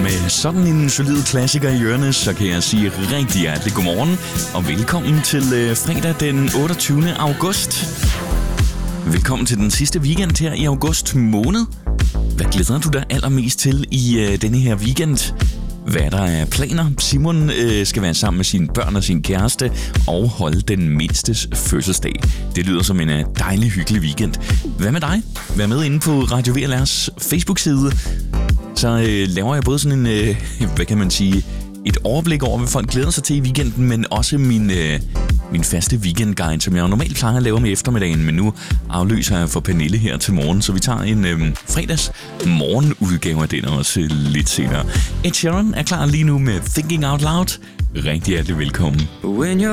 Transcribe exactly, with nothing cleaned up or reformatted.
med sådan en solid klassiker i ørerne, så kan jeg sige rigtig hjertelig godmorgen og velkommen til øh, fredag den otteogtyvende august. Velkommen til den sidste weekend her i august måned. Hvad glæder du dig allermest til i øh, denne her weekend? Hvad der er planer? Simon øh, skal være sammen med sine børn og sin kæreste og holde den mindstes fødselsdag. Det lyder som en øh, dejlig, hyggelig weekend. Hvad med dig? Vær med inde på Radio V L R's Facebook-side. Så øh, laver jeg både sådan en, øh, hvad kan man sige, et overblik over, hvad folk glæder sig til i weekenden, men også min, øh, min faste weekendguide, som jeg jo normalt plejer at lave om i eftermiddagen, men nu afløser jeg for Pernille her til morgen, så vi tager en øh, fredags morgenudgave af den også lidt senere. Ed Sheeran er klar lige nu med Thinking Out Loud. Rigtig hjertelig velkommen.